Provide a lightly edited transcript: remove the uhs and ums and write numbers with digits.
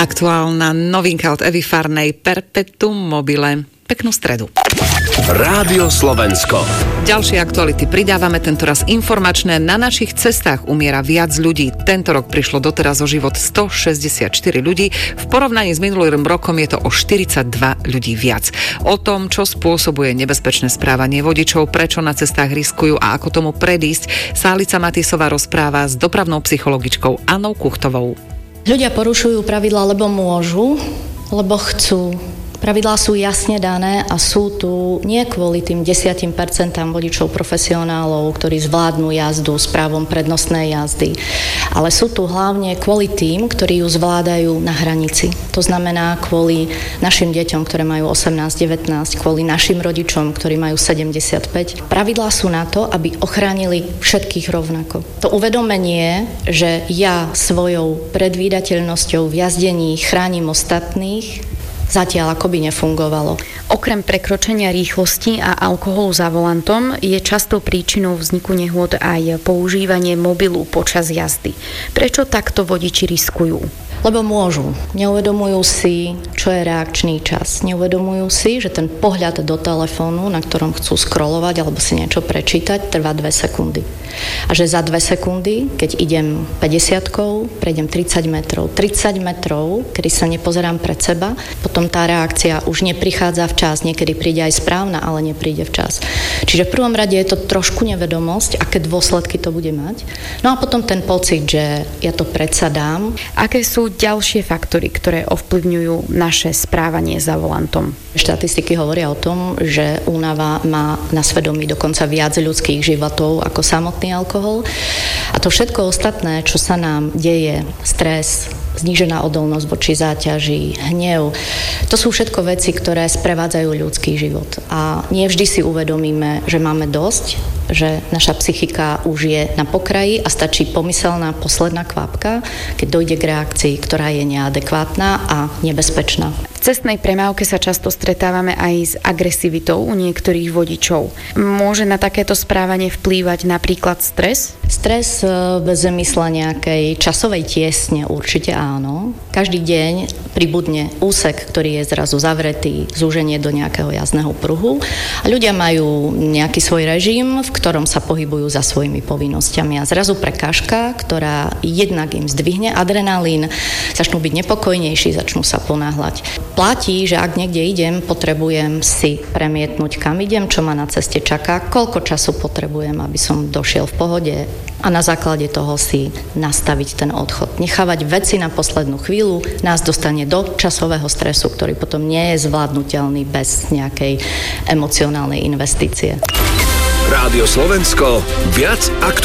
Aktuálna novinka od Evy Farnej Perpetuum mobile. Peknú stredu. Rádio Slovensko. Ďalšie aktuality pridávame, tentoraz informačné. Na našich cestách umiera viac ľudí. Tento rok prišlo doteraz o život 164 ľudí. V porovnaní s minulým rokom je to o 42 ľudí viac. O tom, čo spôsobuje nebezpečné správanie vodičov, prečo na cestách riskujú a ako tomu predísť, sa Alica Matisová rozpráva s dopravnou psychologičkou Annou Kuchtovou. Ľudia porušujú pravidlá, lebo môžu, lebo chcú. Pravidlá sú jasne dané a sú tu nie kvôli tým 10% vodičov profesionálov, ktorí zvládnu jazdu s právom prednostnej jazdy, ale sú tu hlavne kvôli tým, ktorí ju zvládajú na hranici. To znamená kvôli našim deťom, ktoré majú 18-19, kvôli našim rodičom, ktorí majú 75. Pravidlá sú na to, aby ochránili všetkých rovnako. To uvedomenie, že ja svojou predvídateľnosťou v jazdení chránim ostatných, zatiaľ akoby nefungovalo. Okrem prekročenia rýchlosti a alkoholu za volantom je častou príčinou vzniku nehôd aj používanie mobilu počas jazdy. Prečo takto vodiči riskujú? Lebo môžu. Neuvedomujú si, čo je reakčný čas. Neuvedomujú si, že ten pohľad do telefónu, na ktorom chcú scrollovať alebo si niečo prečítať, trvá 2 sekundy. A že za 2 sekundy, keď idem 50-kou, prejdem 30 metrov. 30 metrov, kedy sa nepozerám pred seba, potom tá reakcia už neprichádza včas, niekedy príde aj správna, ale nepríde včas. Čiže v prvom rade je to trošku nevedomosť, aké dôsledky to bude mať. No a potom ten pocit, že ja to predsa dám. Aké sú ďalšie faktory, ktoré ovplyvňujú naše správanie za volantom? Štatistiky hovoria o tom, že únava má na svedomí dokonca viac ľudských životov ako samotný alkohol. A to všetko ostatné, čo sa nám deje, stres, znížená odolnosť voči záťaži, hnev, to sú všetko veci, ktoré sprevádzajú ľudský život. A nie vždy si uvedomíme, že máme dosť, že naša psychika už je na pokraji a stačí pomyselná posledná kvapka, keď dojde k reakcii, ktorá je neadekvátna a nebezpečná. V cestnej premávke sa často stretávame aj s agresivitou u niektorých vodičov. Môže na takéto správanie vplývať napríklad stres? Stres bez zmysla nejakej časovej tiesne určite áno. Každý deň pribudne úsek, ktorý je zrazu zavretý, zúženie do nejakého jazdného pruhu a ľudia majú nejaký svoj režim, v ktorom sa pohybujú za svojimi povinnosťami a zrazu prekážka, ktorá jednak im zdvihne adrenalín, začnú byť nepokojnejší, začnú sa ponáhľať. Platí, že ak niekde idem, potrebujem si premietnúť, kam idem, čo ma na ceste čaká, koľko času potrebujem, aby som došiel v pohode a na základe toho si nastaviť ten odchod. Nechávať veci na poslednú chvíľu nás dostane do časového stresu, ktorý potom nie je zvládnutelný bez nejakej emocionálnej investície. Rádio Slovensko, viac aktuálne.